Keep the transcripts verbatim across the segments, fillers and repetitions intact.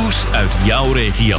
Nieuws uit jouw regio.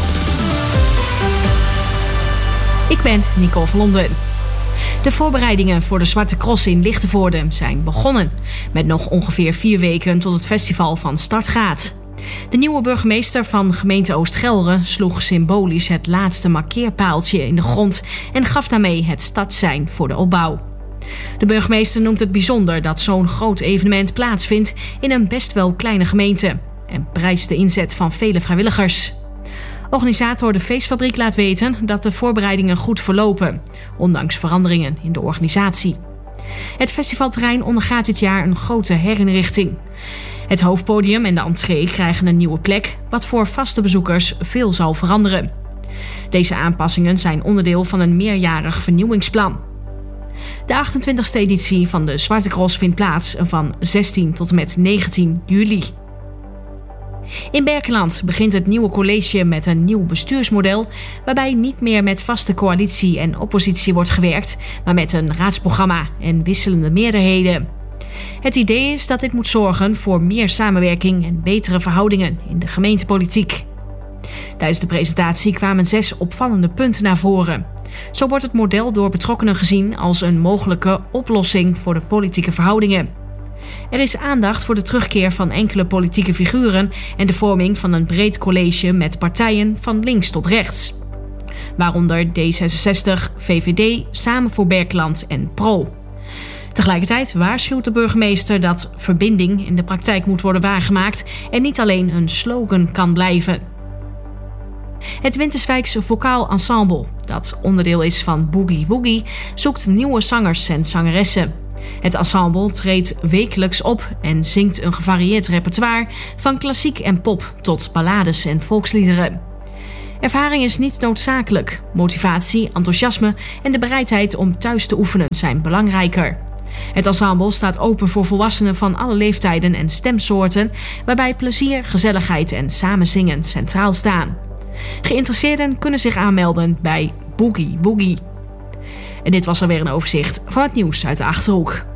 Ik ben Nicole van Londen. De voorbereidingen voor de Zwarte Cross in Lichtenvoorde zijn begonnen. Met nog ongeveer vier weken tot het festival van start gaat. De nieuwe burgemeester van gemeente Oost-Gelre sloeg symbolisch het laatste markeerpaaltje in de grond en gaf daarmee het startsein voor de opbouw. De burgemeester noemt het bijzonder dat zo'n groot evenement plaatsvindt in een best wel kleine gemeente en prijst de inzet van vele vrijwilligers. Organisator De Feestfabriek laat weten dat de voorbereidingen goed verlopen, ondanks veranderingen in de organisatie. Het festivalterrein ondergaat dit jaar een grote herinrichting. Het hoofdpodium en de entree krijgen een nieuwe plek, wat voor vaste bezoekers veel zal veranderen. Deze aanpassingen zijn onderdeel van een meerjarig vernieuwingsplan. De achtentwintigste editie van de Zwarte Cross vindt plaats van zestien tot en met negentien juli. In Berkeland begint het nieuwe college met een nieuw bestuursmodel, waarbij niet meer met vaste coalitie en oppositie wordt gewerkt, maar met een raadsprogramma en wisselende meerderheden. Het idee is dat dit moet zorgen voor meer samenwerking en betere verhoudingen in de gemeentepolitiek. Tijdens de presentatie kwamen zes opvallende punten naar voren. Zo wordt het model door betrokkenen gezien als een mogelijke oplossing voor de politieke verhoudingen. Er is aandacht voor de terugkeer van enkele politieke figuren en de vorming van een breed college met partijen van links tot rechts. Waaronder D zesenzestig, V V D, Samen voor Berkeland en Pro. Tegelijkertijd waarschuwt de burgemeester dat verbinding in de praktijk moet worden waargemaakt en niet alleen een slogan kan blijven. Het Winterswijkse Vocaal Ensemble, dat onderdeel is van Boogie Woogie, zoekt nieuwe zangers en zangeressen. Het ensemble treedt wekelijks op en zingt een gevarieerd repertoire van klassiek en pop tot ballades en volksliederen. Ervaring is niet noodzakelijk. Motivatie, enthousiasme en de bereidheid om thuis te oefenen zijn belangrijker. Het ensemble staat open voor volwassenen van alle leeftijden en stemsoorten, waarbij plezier, gezelligheid en samenzingen centraal staan. Geïnteresseerden kunnen zich aanmelden bij Boogie Woogie. En dit was alweer een overzicht van het nieuws uit de Achterhoek.